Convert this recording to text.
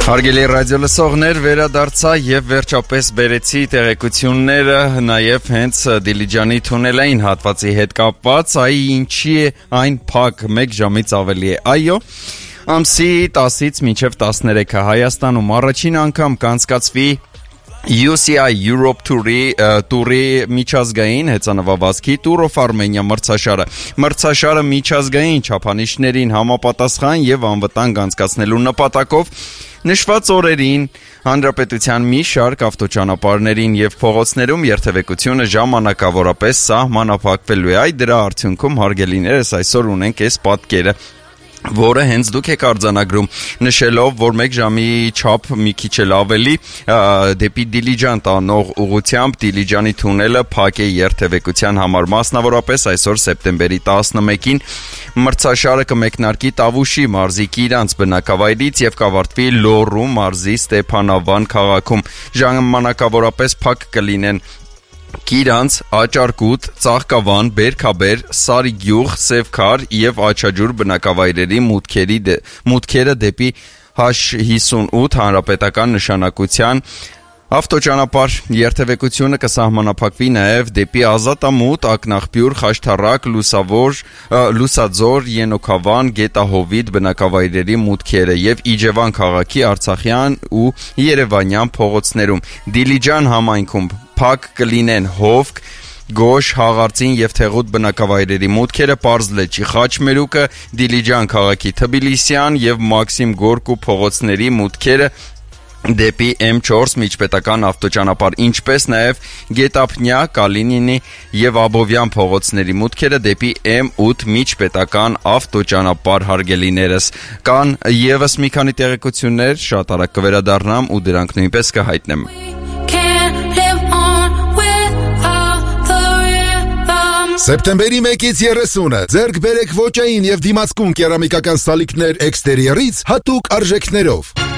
Հարգելի ռադիոլսողներ, վերադարձա եւ վերջապես բերեցի տեղեկությունները նաեւ հենց Դիլիջանի թունելային հատվածի հետ կապված, ինչի է այն փակ 1 ժամից ավելի է։ Այո, ամսի 10-ից մինչև 13-ը Հայաստանում առաջին անգամ կանցկացվի UCI Europe տուրի միջազգային հեծանվավազքի Tour of Armenia մրցաշարը միջազգային չափանիշներին համապատասխան եւ անվտանգ անցկացնելու նպատակով նշված օրերին հանրապետության մի շարք ավտոճանապարհներին եւ փողոցներում երթևեկությունը ժամանակավորապես սահմանափակվելու է։ Այդ դրա արդյունքում հարգելիներս այսօր ունենք այս պատկերը, որը հենց դուք եք արձանագրում, նշելով, որ 1 ժամի չափ մի քիչ էլ ավելի դեպի Դիլիջան տանող ուղղությամբ Դիլիջանի թունելը փակ է երթևեկության համար, մասնավորապես այսօր սեպտեմբերի 11-ին մրցաշարը կմեկնարկի Տավուշի մարզի Կիրանց բնակավայրից եւ կավարտվի Լոռու մարզի Ստեփանավան քաղաքում, ժամանակավորապես փակ կլինեն Կիրանց, Աճարկուտ, Ծաղկավան, Բերքաբեր, Սարիգյուղ, Սևքար եւ Աչաջուր բնակավայրերի մուտքերը դեպի H58 հանրապետական նշանակության ավտոճանապարհ երթևեկությունը կսահմանափակվի նաև դեպի Ազատամուտ, Ակնաղբյուր, Խաշթառակ, Լուսաձոր, Ենոքավան, Գետահովիտ բնակավայրերի մուտքերը եւ Իջևան քաղաքի Արցախյան ու Երևանյան փողոցներում։ Դիլիջան համայնքում փակ կլինեն Հովք, Գոշ, Հաղարծին եւ Թեղուտ բնակավայրերի մուտքերը, Պարզլեչի Խաչմերուկը, Դիլիջան քաղաքի Թբիլիսյան եւ Մաքսիմ Գորկու փողոցների մուտքերը դեպի M4 միջպետական ավտոճանապարհ, ինչպես նաև Գետափնյա, Կալինինի եւ Աբովյան փողոցների մուտքերը դեպի M8 միջպետական ավտոճանապարհ, հարգելիներս։ Կան եւս մի քանի տեղեկություններ, շատ արագ կվերադառնամ ու դրանք նույնպես կհայտնեմ։ Սեպտեմբերի 1-ից 30-ը ձեռք բերեք ոճային եւ դիմացկուն կերամիկական սալիկներ էքստերիերից հատուկ արժեքներով։